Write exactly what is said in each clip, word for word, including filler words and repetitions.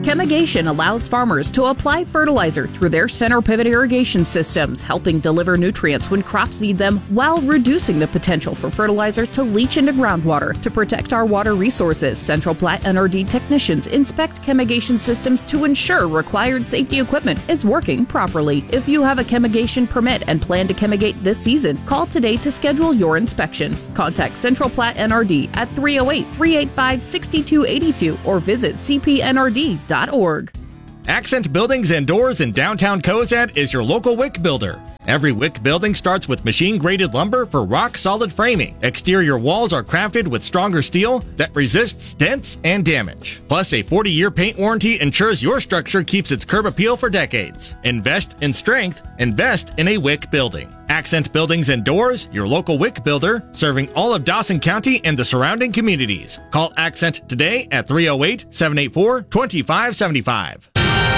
Chemigation allows farmers to apply fertilizer through their center pivot irrigation systems, helping deliver nutrients when crops need them while reducing the potential for fertilizer to leach into groundwater. To protect our water resources, Central Platte N R D technicians inspect chemigation systems to ensure required safety equipment is working properly. If you have a chemigation permit and plan to chemigate this season, call today to schedule your inspection. Contact Central Platte N R D at three oh eight, three eight five, six two eight two or visit c p n r d dot org. Accent Buildings and Doors in downtown Cozad is your local wick builder. Every wick building starts with machine-graded lumber for rock-solid framing. Exterior walls are crafted with stronger steel that resists dents and damage. Plus, a forty-year paint warranty ensures your structure keeps its curb appeal for decades. Invest in strength. Invest in a wick building. Accent Buildings and Doors, your local wick builder, serving all of Dawson County and the surrounding communities. Call Accent today at three oh eight, seven eight four, two five seven five.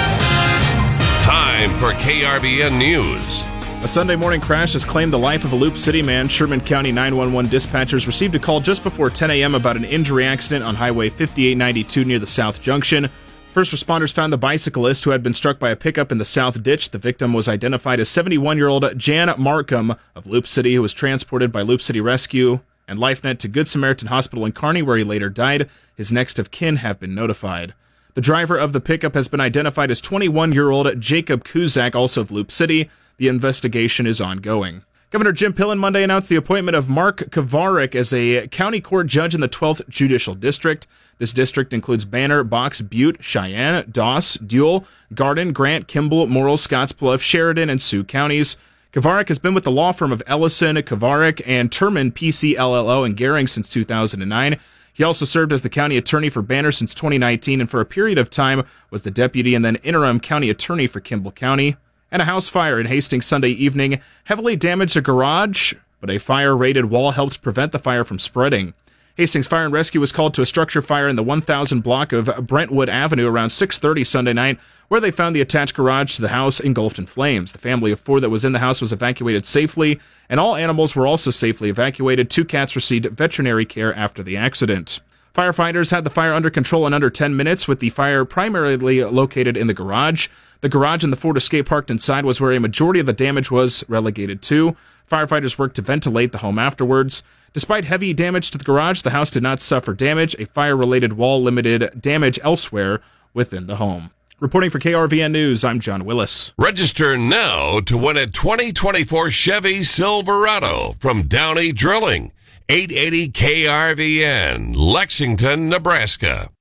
Time for K R V N News. A Sunday morning crash has claimed the life of a Loop City man. Sherman County nine one one dispatchers received a call just before ten a.m. about an injury accident on Highway fifty-eight ninety-two near the South Junction. First responders found the bicyclist who had been struck by a pickup in the south ditch. The victim was identified as seventy-one-year-old Jan Markham of Loop City, who was transported by Loop City Rescue and LifeNet to Good Samaritan Hospital in Kearney, where he later died. His next of kin have been notified. The driver of the pickup has been identified as twenty-one-year-old Jacob Kuzak, also of Loop City. The investigation is ongoing. Governor Jim Pillen Monday announced the appointment of Mark Kovarik as a county court judge in the twelfth Judicial District. This district includes Banner, Box, Butte, Cheyenne, Doss, Dual, Garden, Grant, Kimball, Morrill, Scottsbluff, Sheridan, and Sioux counties. Kovarik has been with the law firm of Ellison, Kovarik, and Turman P C L L O in Gering since two thousand nine. He also served as the county attorney for Banner since twenty nineteen, and for a period of time was the deputy and then interim county attorney for Kimball County. And a house fire in Hastings Sunday evening heavily damaged a garage, but a fire-rated wall helped prevent the fire from spreading. Hastings Fire and Rescue was called to a structure fire in the one thousand block of Brentwood Avenue around six thirty Sunday night, where they found the attached garage to the house engulfed in flames. The family of four that was in the house was evacuated safely, and all animals were also safely evacuated. Two cats received veterinary care after the accident. Firefighters had the fire under control in under ten minutes, with the fire primarily located in the garage. The garage and the Ford Escape parked inside was where a majority of the damage was relegated to. Firefighters worked to ventilate the home afterwards. Despite heavy damage to the garage, the house did not suffer damage. A fire-related wall limited damage elsewhere within the home. Reporting for K R V N News, I'm John Willis. Register now to win a twenty twenty-four Chevy Silverado from Downey Drilling. eight eighty K R V N, Lexington, Nebraska.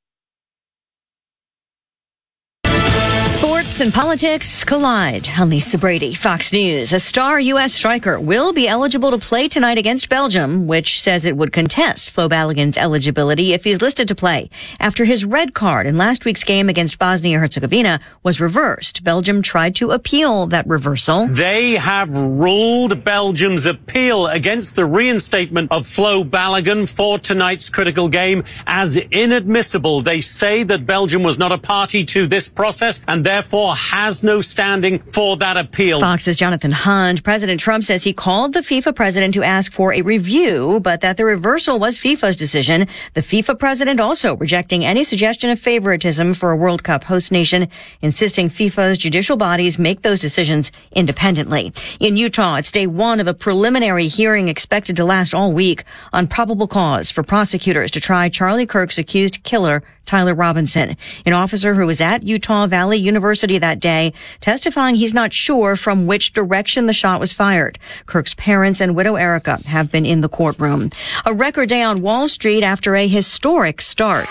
Sports and politics collide. I'm Lisa Brady, Fox News. A star U S striker will be eligible to play tonight against Belgium, which says it would contest Flo Balogun's eligibility if he's listed to play. After his red card in last week's game against Bosnia-Herzegovina was reversed, Belgium tried to appeal that reversal. They have ruled Belgium's appeal against the reinstatement of Flo Balogun for tonight's critical game as inadmissible. They say that Belgium was not a party to this process and therefore has no standing for that appeal. Fox's Jonathan Hunt. President Trump says he called the FIFA president to ask for a review, but that the reversal was FIFA's decision. The FIFA president also rejecting any suggestion of favoritism for a World Cup host nation, insisting FIFA's judicial bodies make those decisions independently. In Utah, it's day one of a preliminary hearing expected to last all week on probable cause for prosecutors to try Charlie Kirk's accused killer, Tyler Robinson, an officer who was at Utah Valley University that day, testifying he's not sure from which direction the shot was fired. Kirk's parents and widow Erica have been in the courtroom. A record day on Wall Street after a historic start.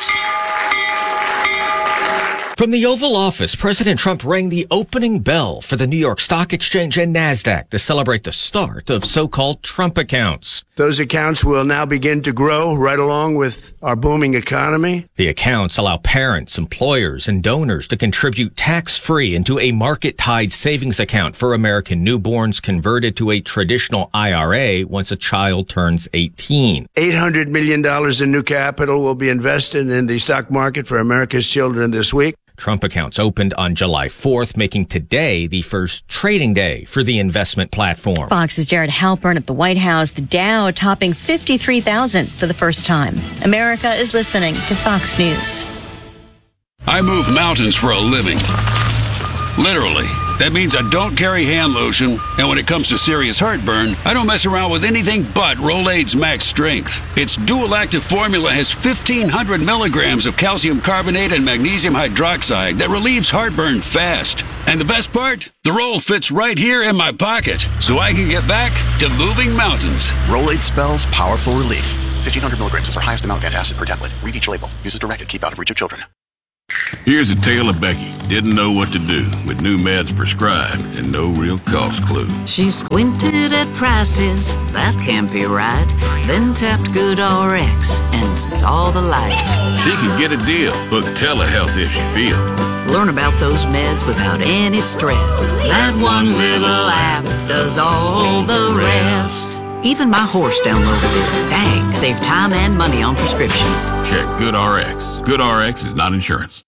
From the Oval Office, President Trump rang the opening bell for the New York Stock Exchange and NASDAQ to celebrate the start of so-called Trump accounts. Those accounts will now begin to grow right along with our booming economy. The accounts allow parents, employers, and donors to contribute tax-free into a market-tied savings account for American newborns converted to a traditional I R A once a child turns eighteen. eight hundred million dollars in new capital will be invested in the stock market for America's children this week. Trump accounts opened on July fourth, making today the first trading day for the investment platform. Fox's Jared Halpern at the White House. The Dow topping fifty-three thousand for the first time. America is listening to Fox News. I I move mountains for a living. Literally. That means I don't carry hand lotion, and when it comes to serious heartburn, I don't mess around with anything but Rolaids Max Strength. Its dual-active formula has fifteen hundred milligrams of calcium carbonate and magnesium hydroxide that relieves heartburn fast. And the best part? The roll fits right here in my pocket, so I can get back to moving mountains. Rolaids spells powerful relief. fifteen hundred milligrams is our highest amount of antacid per tablet. Read each label. Use as directed. Keep out of reach of children. Here's a tale of Becky. Didn't know what to do with new meds prescribed and no real cost clue. She squinted at prices, that can't be right. Then tapped GoodRx and saw the light. She can get a deal. Book telehealth if she feels. Learn about those meds without any stress. That one little app does all the rest. Even my horse downloaded it. Dang, save time and money on prescriptions. Check GoodRx. GoodRx is not insurance.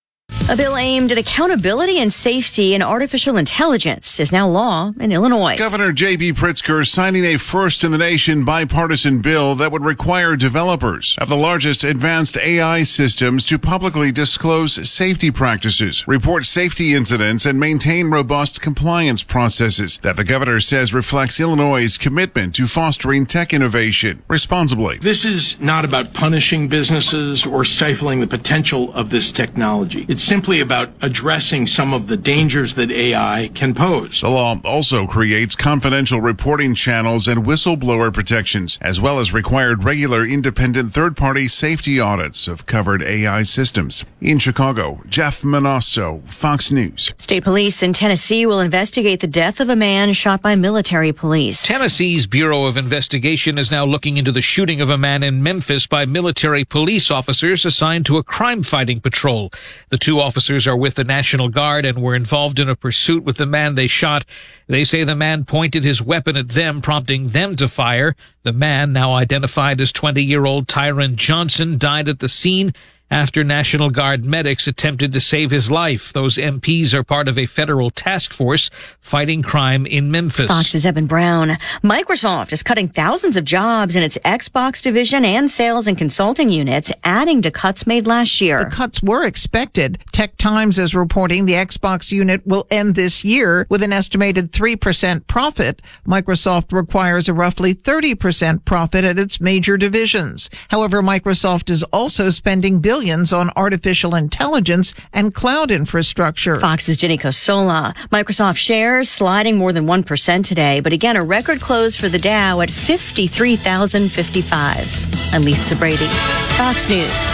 A bill aimed at accountability and safety in artificial intelligence is now law in Illinois. Governor J B. Pritzker signing a first-in-the-nation bipartisan bill that would require developers of the largest advanced A I systems to publicly disclose safety practices, report safety incidents, and maintain robust compliance processes that the governor says reflects Illinois' commitment to fostering tech innovation responsibly. This is not about punishing businesses or stifling the potential of this technology. It's simply about addressing some of the dangers that A I can pose. The law also creates confidential reporting channels and whistleblower protections, as well as required regular independent third-party safety audits of covered A I systems. In Chicago, Jeff Manasso, Fox News. State police in Tennessee will investigate the death of a man shot by military police. Tennessee's Bureau of Investigation is now looking into the shooting of a man in Memphis by military police officers assigned to a crime-fighting patrol. The two officers are with the National Guard and were involved in a pursuit with the man they shot. They say the man pointed his weapon at them, prompting them to fire. The man, now identified as twenty-year-old Tyron Johnson, died at the scene after National Guard medics attempted to save his life. Those M Ps are part of a federal task force fighting crime in Memphis. Fox's Evan Brown. Microsoft is cutting thousands of jobs in its Xbox division and sales and consulting units, adding to cuts made last year. The cuts were expected. Tech Times is reporting the Xbox unit will end this year with an estimated three percent profit. Microsoft requires a roughly thirty percent profit at its major divisions. However, Microsoft is also spending billions on artificial intelligence and cloud infrastructure. Fox's Jenny Cosola. Microsoft shares sliding more than one percent today, but again, a record close for the Dow at fifty-three thousand fifty-five. I'm Lisa Brady, Fox News.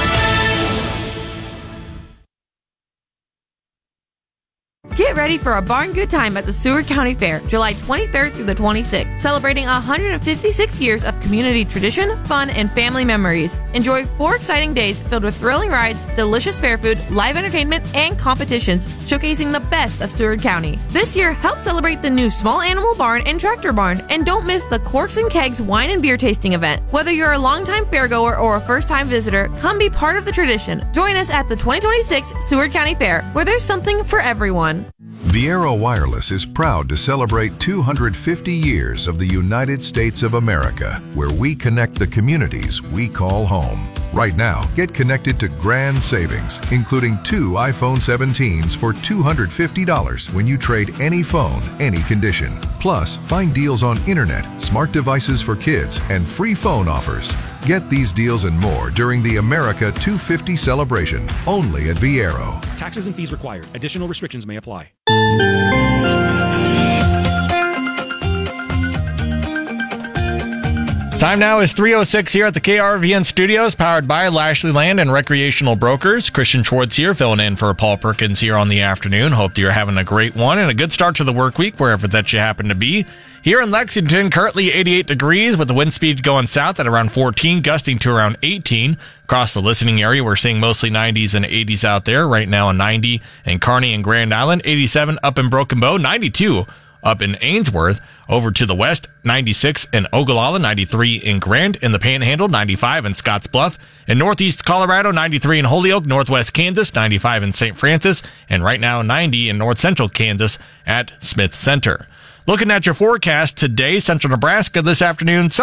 Get ready for a barn good time at the Seward County Fair, July twenty-third through the twenty-sixth, celebrating one hundred fifty-six years of community tradition, fun, and family memories. Enjoy four exciting days filled with thrilling rides, delicious fair food, live entertainment, and competitions showcasing the best of Seward County. This year, help celebrate the new Small Animal Barn and Tractor Barn, and don't miss the Corks and Kegs wine and beer tasting event. Whether you're a longtime fairgoer or a first-time visitor, come be part of the tradition. Join us at the twenty twenty-six Seward County Fair, where there's something for everyone. Viaero Wireless is proud to celebrate two hundred fifty years of the United States of America, where we connect the communities we call home. Right now, get connected to grand savings, including two iPhone seventeens for two hundred fifty dollars when you trade any phone, any condition. Plus, find deals on internet, smart devices for kids, and free phone offers. Get these deals and more during the America two fifty celebration, only at Viaero. Taxes and fees required. Additional restrictions may apply. Time now is three oh six here at the K R V N studios, powered by Lashley Land and Recreational Brokers. Christian Schwartz here, filling in for Paul Perkins here on the afternoon. Hope you're having a great one and a good start to the work week, wherever that you happen to be. Here in Lexington, currently eighty-eight degrees with the wind speed going south at around fourteen, gusting to around eighteen. Across the listening area, we're seeing mostly nineties and eighties out there. Right now a ninety in Kearney and Grand Island, eighty-seven up in Broken Bow, ninety-two up in Ainsworth. Over to the west, ninety-six in Ogallala, ninety-three in Grand, in the Panhandle, ninety-five in Scotts Bluff. In northeast Colorado, ninety-three in Holyoke, northwest Kansas, ninety-five in Saint Francis, and right now ninety in north central Kansas at Smith Center. Looking at your forecast today, central Nebraska this afternoon, sunny.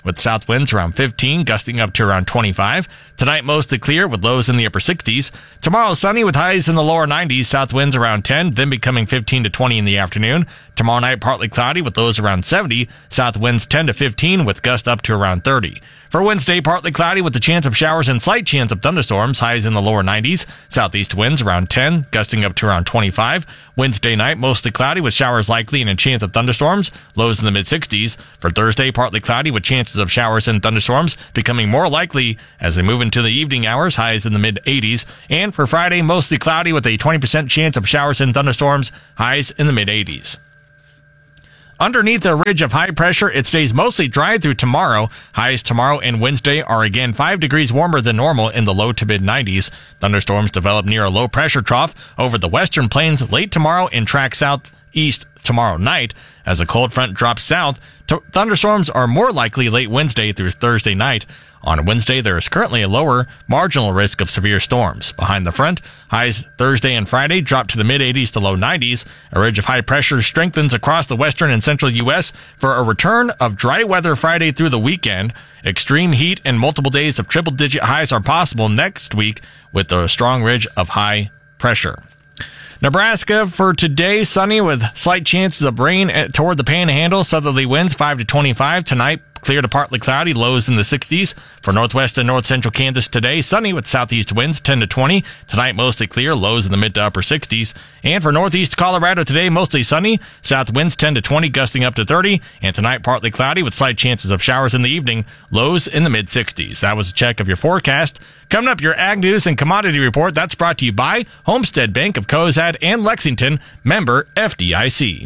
with south winds around fifteen, gusting up to around twenty-five. Tonight, mostly clear with lows in the upper sixties. Tomorrow, sunny with highs in the lower nineties, south winds around ten, then becoming fifteen to twenty in the afternoon. Tomorrow night, partly cloudy with lows around seventy, south winds ten to fifteen with gusts up to around thirty. For Wednesday, partly cloudy with the chance of showers and slight chance of thunderstorms, highs in the lower nineties, southeast winds around ten, gusting up to around twenty-five. Wednesday night, mostly cloudy with showers likely and a chance of thunderstorms, lows in the mid-sixties. For Thursday, partly cloudy with chances of showers and thunderstorms becoming more likely as they move into the evening hours, highs in the mid-eighties. And for Friday, mostly cloudy with a twenty percent chance of showers and thunderstorms, highs in the mid-eighties. Underneath a ridge of high pressure, it stays mostly dry through tomorrow. Highs tomorrow and Wednesday are again five degrees warmer than normal in the low to mid nineties. Thunderstorms develop near a low pressure trough over the western plains late tomorrow and track southeast tomorrow night. As a cold front drops south, t- thunderstorms are more likely late Wednesday through Thursday night. On Wednesday, there is currently a lower marginal risk of severe storms. Behind the front, highs Thursday and Friday drop to the mid-eighties to low nineties. A ridge of high pressure strengthens across the western and central U S for a return of dry weather Friday through the weekend. Extreme heat and multiple days of triple-digit highs are possible next week with a strong ridge of high pressure. Nebraska for today, sunny with slight chances of rain toward the Panhandle. Southerly winds five to twenty-five. Tonight, clear to partly cloudy, lows in the sixties. For northwest and north central Kansas today, sunny with southeast winds ten to twenty. Tonight, mostly clear, lows in the mid to upper sixties. And for northeast Colorado today, mostly sunny, south winds ten to twenty, gusting up to thirty. And tonight, partly cloudy with slight chances of showers in the evening, lows in the mid sixties. That was a check of your forecast. Coming up, your Ag News and Commodity Report. That's brought to you by Homestead Bank of Cozad and Lexington, member F D I C.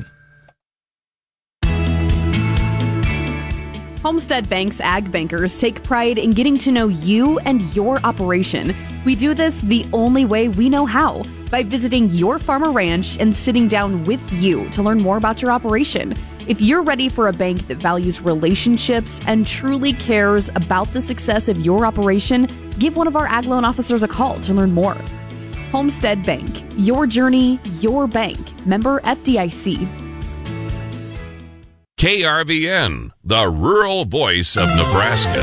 Homestead Bank's ag bankers take pride in getting to know you and your operation. We do this the only way we know how, by visiting your farm or ranch and sitting down with you to learn more about your operation. If you're ready for a bank that values relationships and truly cares about the success of your operation, give one of our ag loan officers a call to learn more. Homestead Bank, your journey, your bank. Member F D I C. K R V N, the rural voice of Nebraska.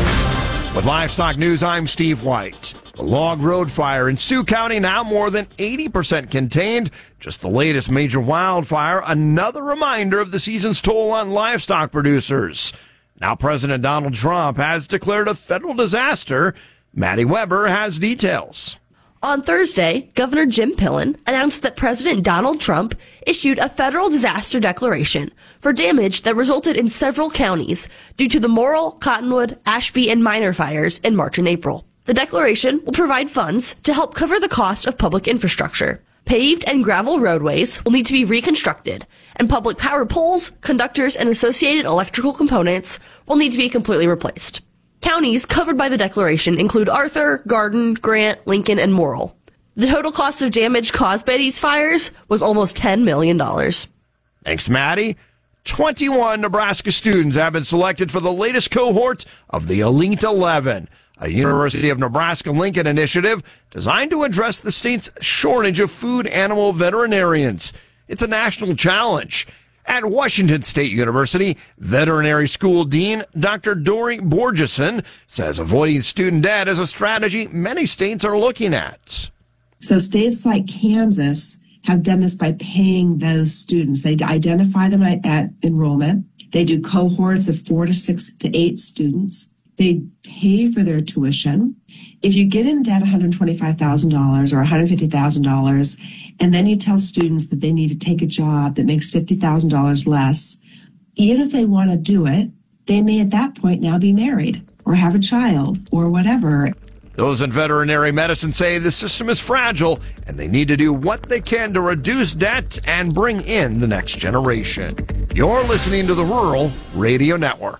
With Livestock News, I'm Steve White. The Log Road Fire in Sioux County now more than eighty percent contained. Just the latest major wildfire, another reminder of the season's toll on livestock producers. Now President Donald Trump has declared a federal disaster. Maddie Weber has details. On Thursday, Governor Jim Pillen announced that President Donald Trump issued a federal disaster declaration for damage that resulted in several counties due to the Morrill, Cottonwood, Ashby, and Minor fires in March and April. The declaration will provide funds to help cover the cost of public infrastructure. Paved and gravel roadways will need to be reconstructed, and public power poles, conductors, and associated electrical components will need to be completely replaced. Counties covered by the declaration include Arthur, Garden, Grant, Lincoln, and Morrill. The total cost of damage caused by these fires was almost ten million dollars. Thanks, Maddie. twenty-one Nebraska students have been selected for the latest cohort of the Elite eleven, a University of Nebraska-Lincoln initiative designed to address the state's shortage of food animal veterinarians. It's a national challenge. At Washington State University, veterinary school dean Doctor Dory Borgeson says avoiding student debt is a strategy many states are looking at. So states like Kansas have done this by paying those students. They identify them at, at enrollment. They do cohorts of four to six to eight students. They pay for their tuition. If you get in debt one hundred twenty-five thousand dollars or one hundred fifty thousand dollars, and then you tell students that they need to take a job that makes fifty thousand dollars less, even if they want to do it, they may at that point now be married or have a child or whatever. Those in veterinary medicine say the system is fragile and they need to do what they can to reduce debt and bring in the next generation. You're listening to the Rural Radio Network.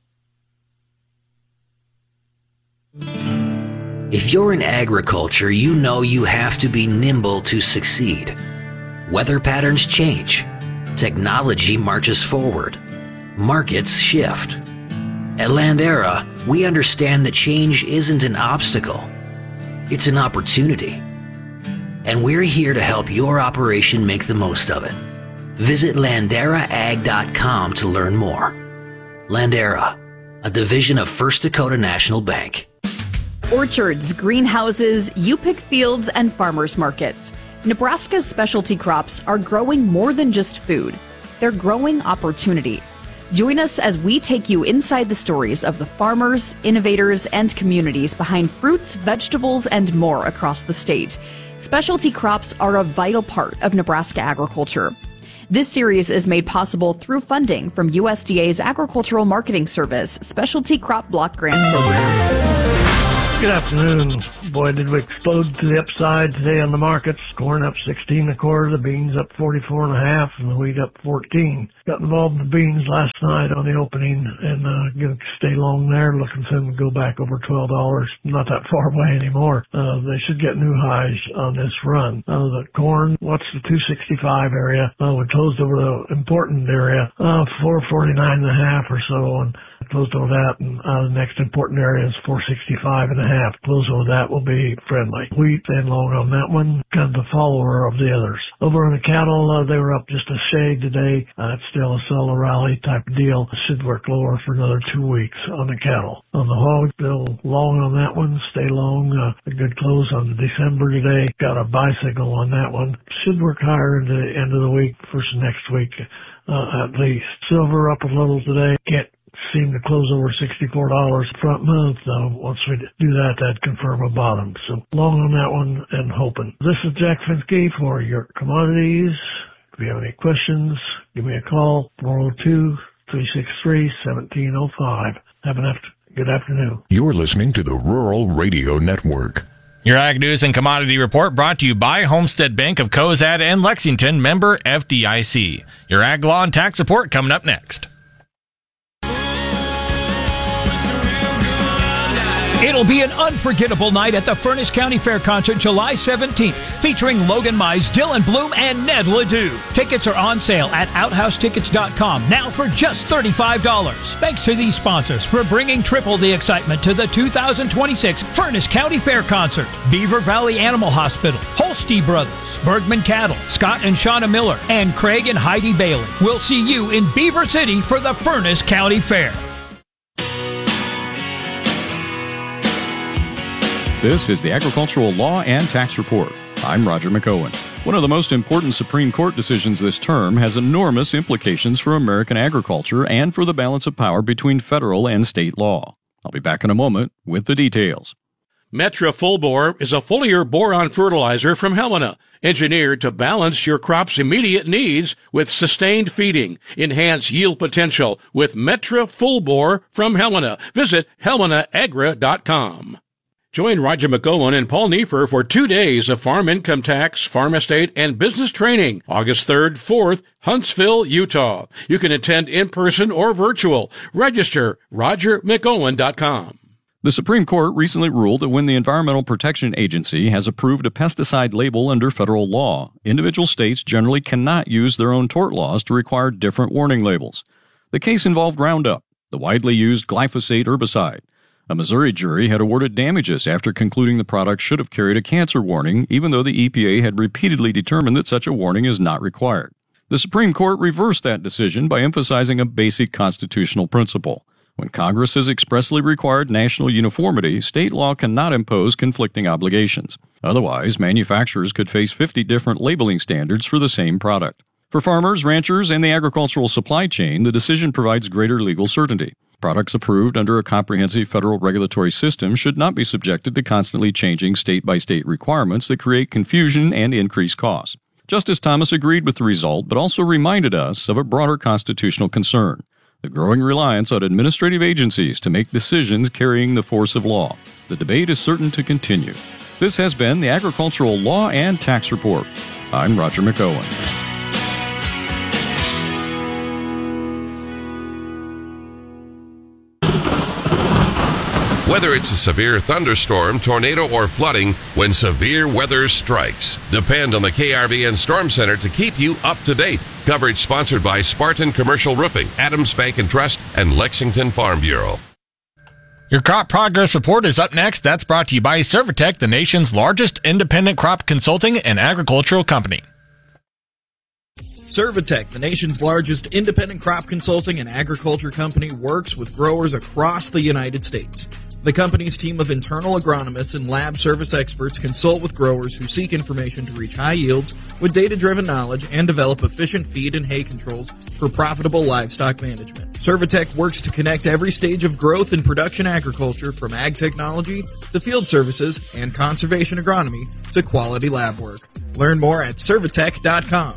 If you're in agriculture, you know you have to be nimble to succeed. Weather patterns change. Technology marches forward. Markets shift. At Landera, we understand that change isn't an obstacle. It's an opportunity. And we're here to help your operation make the most of it. Visit Landera Ag dot com to learn more. Landera, a division of First Dakota National Bank. Orchards, greenhouses, you-pick fields, and farmers markets. Nebraska's specialty crops are growing more than just food. They're growing opportunity. Join us as we take you inside the stories of the farmers, innovators, and communities behind fruits, vegetables, and more across the state. Specialty crops are a vital part of Nebraska agriculture. This series is made possible through funding from U S D A's Agricultural Marketing Service Specialty Crop Block Grant Program. Good afternoon. Boy, did we explode to the upside today on the markets. Corn up sixteen and a quarter, the beans up forty-four and a half, and the wheat up fourteen. Got involved in the beans last night on the opening and uh, going to stay long there, looking for them to go back over twelve dollars. Not that far away anymore. Uh, they should get new highs on this run. Uh, the corn, what's the two sixty-five area? Uh, we closed over the important area, uh, four forty-nine and a half or so, and closed over that, and uh, the next important area is four sixty-five and a half. Close over that will be friendly. Wheat and long on that one, kind of the follower of the others. Over on the cattle, uh, they were up just a shade today. Uh, it's still a sell a rally type of deal. Should work lower for another two weeks on the cattle. On the hog, still long on that one. Stay long. Uh, a good close on December today. Got a bicycle on that one. Should work higher into the end of the week, first of next week, uh, at least. Silver up a little today. Can't seem to close over sixty-four dollars front month, though. Once we do that, that'd confirm a bottom. So long on that one and hoping. This is Jack Finsky for your commodities. If you have any questions, give me a call, four oh two, three six three, one seven oh five. Have an after- good afternoon. You're listening to the Rural Radio Network. Your Ag News and Commodity Report brought to you by Homestead Bank of Cozad and Lexington, member F D I C. Your Ag Law and Tax Report coming up next. It'll be an unforgettable night at the Furnace County Fair Concert July seventeenth, featuring Logan Mize, Dylan Bloom, and Ned Ledoux. Tickets are on sale at outhouse tickets dot com now for just thirty-five dollars. Thanks to these sponsors for bringing triple the excitement to the two thousand twenty-six Furnace County Fair Concert. Beaver Valley Animal Hospital, Holste Brothers, Bergman Cattle, Scott and Shauna Miller, and Craig and Heidi Bailey. We'll see you in Beaver City for the Furnace County Fair. This is the Agricultural Law and Tax Report. I'm Roger McOwen. One of the most important Supreme Court decisions this term has enormous implications for American agriculture and for the balance of power between federal and state law. I'll be back in a moment with the details. Metra Full-Bore is a foliar boron fertilizer from Helena, engineered to balance your crop's immediate needs with sustained feeding. Enhance yield potential with Metra Full-Bore from Helena. Visit helena agra dot com. Join Roger McOwen and Paul Neiffer for two days of farm income tax, farm estate, and business training, August third, fourth, Huntsville, Utah. You can attend in person or virtual. Register roger mcowen dot com. The Supreme Court recently ruled that when the Environmental Protection Agency has approved a pesticide label under federal law, individual states generally cannot use their own tort laws to require different warning labels. The case involved Roundup, the widely used glyphosate herbicide. A Missouri jury had awarded damages after concluding the product should have carried a cancer warning, even though the E P A had repeatedly determined that such a warning is not required. The Supreme Court reversed that decision by emphasizing a basic constitutional principle. When Congress has expressly required national uniformity, state law cannot impose conflicting obligations. Otherwise, manufacturers could face fifty different labeling standards for the same product. For farmers, ranchers, and the agricultural supply chain, the decision provides greater legal certainty. Products approved under a comprehensive federal regulatory system should not be subjected to constantly changing state-by-state requirements that create confusion and increase costs. Justice Thomas agreed with the result, but also reminded us of a broader constitutional concern: the growing reliance on administrative agencies to make decisions carrying the force of law. The debate is certain to continue. This has been the Agricultural Law and Tax Report. I'm Roger McOwen. Whether it's a severe thunderstorm, tornado, or flooding, when severe weather strikes, depend on the K R V N Storm Center to keep you up to date. Coverage sponsored by Spartan Commercial Roofing, Adams Bank and Trust, and Lexington Farm Bureau. Your Crop Progress Report is up next. That's brought to you by Servitech, the nation's largest independent crop consulting and agricultural company. Servitech, the nation's largest independent crop consulting and agriculture company, works with growers across the United States. The company's team of internal agronomists and lab service experts consult with growers who seek information to reach high yields with data-driven knowledge and develop efficient feed and hay controls for profitable livestock management. Servitech works to connect every stage of growth in production agriculture, from ag technology to field services and conservation agronomy to quality lab work. Learn more at servitech dot com.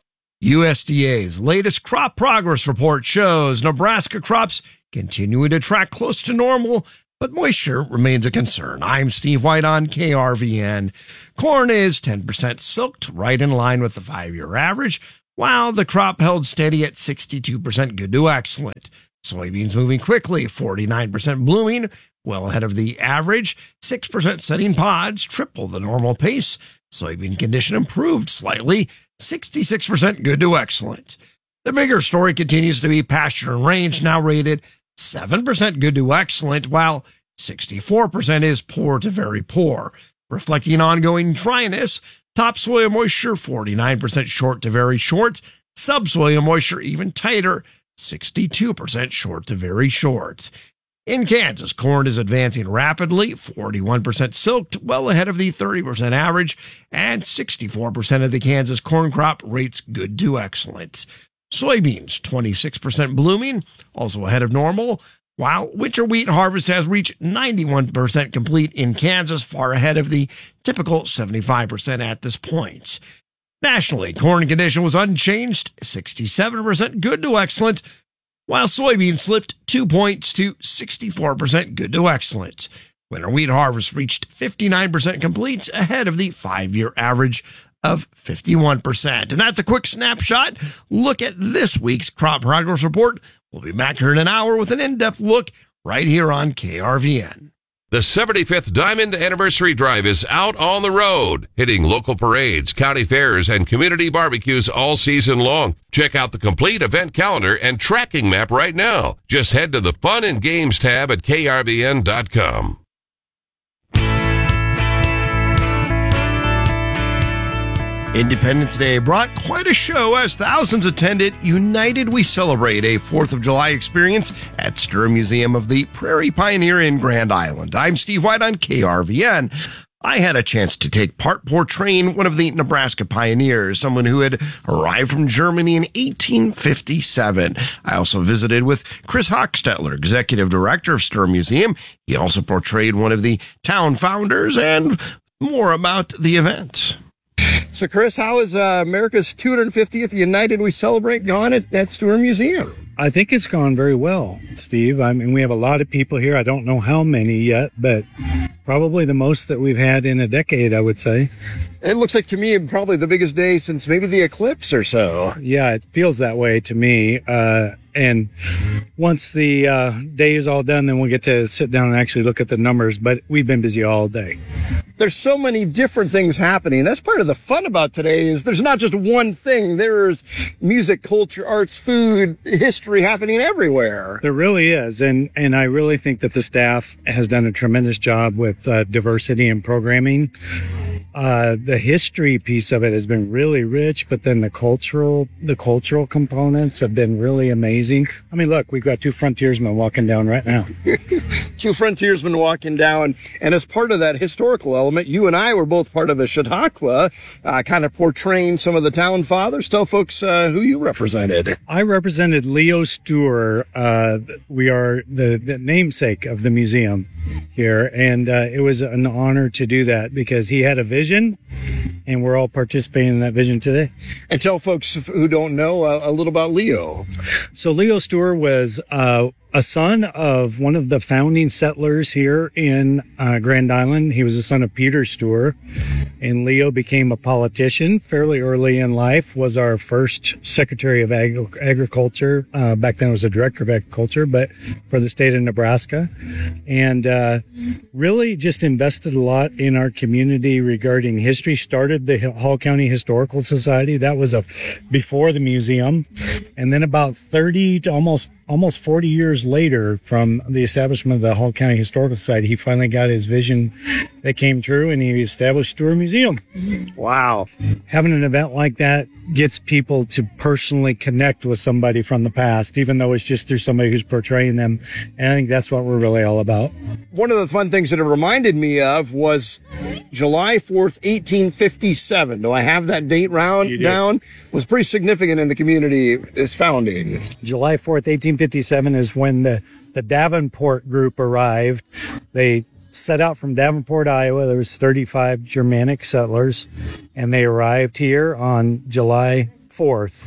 U S D A's latest crop progress report shows Nebraska crops continuing to track close to normal, but moisture remains a concern. I'm Steve White on K R V N. Corn is ten percent silked, right in line with the five-year average, while the crop held steady at sixty-two percent good to excellent. Soybeans moving quickly, forty-nine percent blooming, well ahead of the average, six percent setting pods, triple the normal pace. Soybean condition improved slightly, sixty-six percent good to excellent. The bigger story continues to be pasture and range, now rated seven percent good to excellent, while sixty-four percent is poor to very poor, reflecting ongoing dryness. Topsoil moisture, forty-nine percent short to very short. Subsoil moisture, even tighter, sixty-two percent short to very short. In Kansas, corn is advancing rapidly, forty-one percent silked, well ahead of the thirty percent average, and sixty-four percent of the Kansas corn crop rates good to excellent. Soybeans, twenty-six percent blooming, also ahead of normal, while winter wheat harvest has reached ninety-one percent complete in Kansas, far ahead of the typical seventy-five percent at this point. Nationally, corn condition was unchanged, sixty-seven percent good to excellent, while soybeans slipped two points to sixty-four percent good to excellent. Winter wheat harvest reached fifty-nine percent complete, ahead of the five-year average of fifty-one percent. And that's a quick snapshot. Look at this week's crop progress report. We'll be back here in an hour with an in-depth look right here on K R V N. The seventy-fifth Diamond Anniversary Drive is out on the road, hitting local parades, county fairs, and community barbecues all season long. Check out the complete event calendar and tracking map right now. Just head to the Fun and Games tab at K R V N dot com. Independence Day brought quite a show as thousands attended United We Celebrate, a fourth of July experience at Sturm Museum of the Prairie Pioneer in Grand Island. I'm Steve White on K R V N. I had a chance to take part portraying one of the Nebraska pioneers, someone who had arrived from Germany in eighteen fifty-seven. I also visited with Chris Hochstetler, executive director of Sturm Museum. He also portrayed one of the town founders and more about the event. So, Chris, how is uh, America's two hundred fiftieth United We Celebrate gone at, at Sturm Museum? I think it's gone very well, Steve. I mean, we have a lot of people here. I don't know how many yet, but probably the most that we've had in a decade, I would say. It looks like to me probably the biggest day since maybe the eclipse or so. Yeah, it feels that way to me. Uh, and once the uh, day is all done, then we'll get to sit down and actually look at the numbers. But we've been busy all day. There's so many different things happening. That's part of the fun about today is there's not just one thing. There's music, culture, arts, food, history happening everywhere. There really is. And, and I really think that the staff has done a tremendous job with uh, diversity and programming. Uh, the history piece of it has been really rich, but then the cultural, the cultural components have been really amazing. I mean, look, we've got two frontiersmen walking down right now. Two frontiersmen walking down. And as part of that historical element, you and I were both part of the Chautauqua, uh, kind of portraying some of the town fathers. Tell folks uh, who you represented. I represented Leo Steuer. Uh, we are the, the namesake of the museum here, and uh, it was an honor to do that because he had a vision, and we're all participating in that vision today. And tell folks who don't know uh, a little about Leo. So Leo Steuer was uh, a son of one of the founding settlers here in uh, Grand Island. He was the son of Peter Steuer, and Leo became a politician fairly early in life, was our first Secretary of Ag- Agriculture. Uh, back then it was a Director of Agriculture, but for the state of Nebraska. And uh, really just invested a lot in our community regarding history. Started the Hall County Historical Society. That was a before the museum. And then about thirty to almost almost forty years later from the establishment of the Hall County Historical Society, he finally got his vision that came true, and he established Stewart Museum. Wow. Having an event like that gets people to personally connect with somebody from the past, even though it's just through somebody who's portraying them. And I think that's what we're really all about. One of the fun things that it reminded me of was July fourth, eighteen fifty-seven. Do I have that date round down? It was pretty significant in the community, its founding. July fourth, eighteen fifty-seven is when the, the Davenport group arrived. They set out from Davenport, Iowa. There was thirty-five Germanic settlers, and they arrived here on July fourth.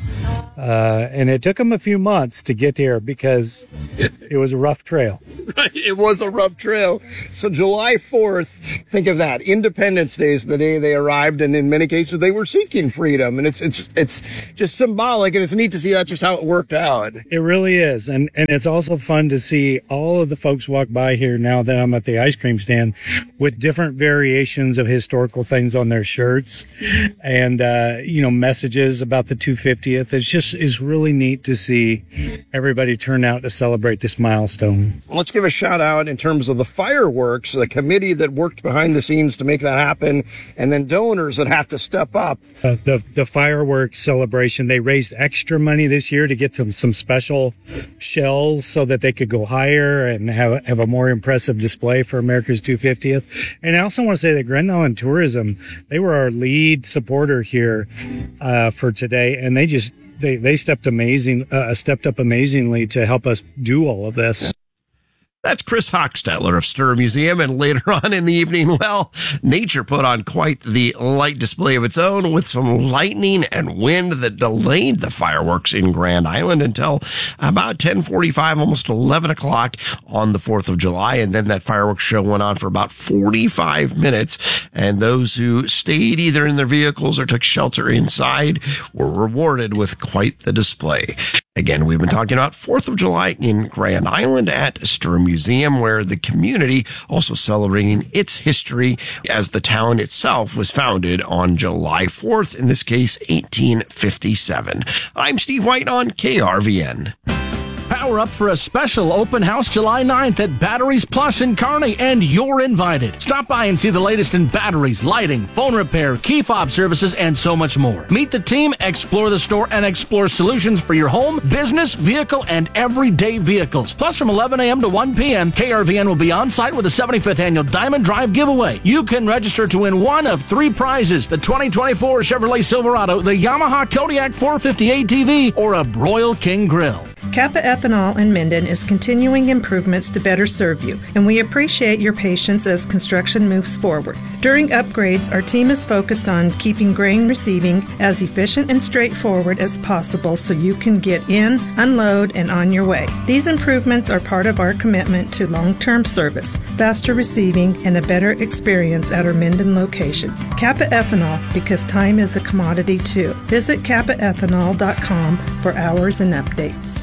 Uh, and it took them a few months to get here because it was a rough trail. Right, it was a rough trail. So July fourth, think of that. Independence Day is the day they arrived, and in many cases they were seeking freedom. And it's it's it's just symbolic, and it's neat to see that just how it worked out. It really is. And and it's also fun to see all of the folks walk by here now that I'm at the ice cream stand with different variations of historical things on their shirts and, uh, you know, messages about the two hundred fiftieth. It's just is really neat to see everybody turn out to celebrate this milestone. Let's give a shout out in terms of the fireworks, the committee that worked behind the scenes to make that happen, and then donors that have to step up. Uh, the the fireworks celebration, they raised extra money this year to get some, some special shells so that they could go higher and have, have a more impressive display for America's two hundred fiftieth. And I also want to say that Grand Island Tourism, they were our lead supporter here uh, for today, and they just they they stepped amazing uh, stepped up amazingly to help us do all of this. That's Chris Hochstetler of Stewart Museum, and later on in the evening, well, nature put on quite the light display of its own with some lightning and wind that delayed the fireworks in Grand Island until about ten forty-five, almost eleven o'clock on the fourth of July, and then that fireworks show went on for about forty-five minutes, and those who stayed either in their vehicles or took shelter inside were rewarded with quite the display. Again, we've been talking about fourth of July in Grand Island at Stewart Museum, where the community also celebrating its history as the town itself was founded on July fourth, in this case, eighteen fifty-seven. I'm Steve White on K R V N. Power up for a special open house July ninth at Batteries Plus in Kearney, and you're invited. Stop by and see the latest in batteries, lighting, phone repair, key fob services, and so much more. Meet the team, explore the store, and explore solutions for your home, business, vehicle, and everyday vehicles. Plus, from eleven a.m. to one p.m., K R V N will be on site with the seventy-fifth Annual Diamond Drive giveaway. You can register to win one of three prizes: the twenty twenty-four Chevrolet Silverado, the Yamaha Kodiak four fifty A T V, or a Broil King Grill. Kappa Ethanol in Minden is continuing improvements to better serve you, and we appreciate your patience as construction moves forward. During upgrades, our team is focused on keeping grain receiving as efficient and straightforward as possible so you can get in, unload, and on your way. These improvements are part of our commitment to long-term service, faster receiving, and a better experience at our Minden location. Kappa Ethanol, because time is a commodity too. Visit kappa ethanol dot com for hours and updates.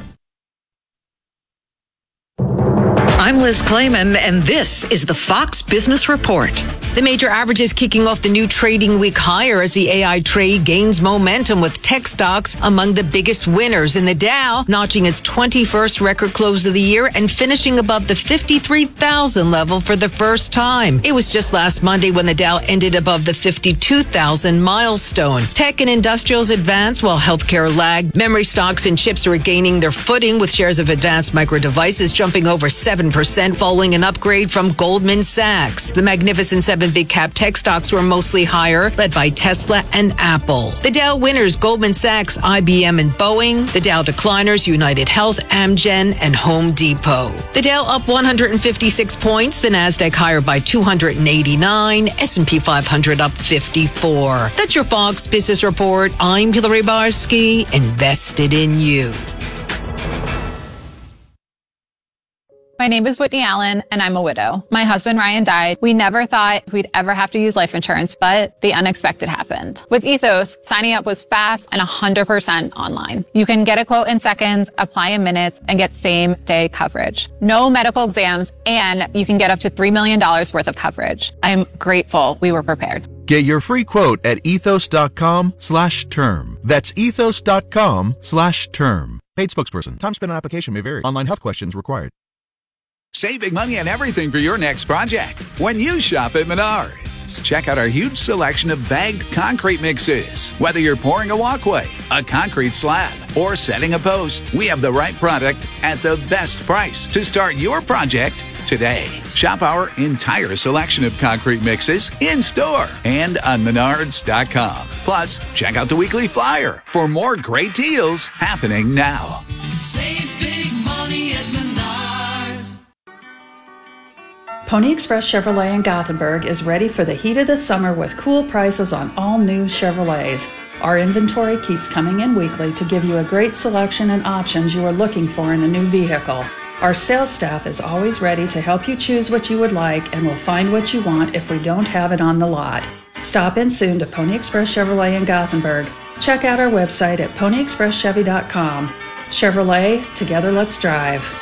I'm Liz Clayman, and this is the Fox Business Report. The major averages kicking off the new trading week higher as the A I trade gains momentum, with tech stocks among the biggest winners, in the Dow notching its twenty-first record close of the year and finishing above the fifty-three thousand level for the first time. It was just last Monday when the Dow ended above the fifty-two thousand milestone. Tech and industrials advanced while healthcare lagged. Memory stocks and chips are regaining their footing, with shares of Advanced Micro Devices jumping over seven percent following an upgrade from Goldman Sachs. The Magnificent Seven big cap tech stocks were mostly higher, led by Tesla and Apple. The Dow winners: Goldman Sachs, I B M, and Boeing. The Dow decliners: United Health, Amgen, and Home Depot. The Dow up one hundred fifty-six points, the Nasdaq higher by two hundred eighty-nine, S and P five hundred up fifty-four. That's your Fox Business Report. I'm Hillary Barsky, invested in you. My name is Whitney Allen, and I'm a widow. My husband, Ryan, died. We never thought we'd ever have to use life insurance, but the unexpected happened. With Ethos, signing up was fast and one hundred percent online. You can get a quote in seconds, apply in minutes, and get same-day coverage. No medical exams, and you can get up to three million dollars worth of coverage. I'm grateful we were prepared. Get your free quote at ethos.com slash term. That's ethos.com slash term. Paid spokesperson. Time spent on application may vary. Online health questions required. Save big money on everything for your next project when you shop at Menards. Check out our huge selection of bagged concrete mixes. Whether you're pouring a walkway, a concrete slab, or setting a post, we have the right product at the best price to start your project today. Shop our entire selection of concrete mixes in-store and on menards dot com. Plus, check out the weekly flyer for more great deals happening now. Save big money at Menards. Pony Express Chevrolet in Gothenburg is ready for the heat of the summer with cool prices on all new Chevrolets. Our inventory keeps coming in weekly to give you a great selection and options you are looking for in a new vehicle. Our sales staff is always ready to help you choose what you would like and will find what you want if we don't have it on the lot. Stop in soon to Pony Express Chevrolet in Gothenburg. Check out our website at pony express chevy dot com. Chevrolet, together let's drive.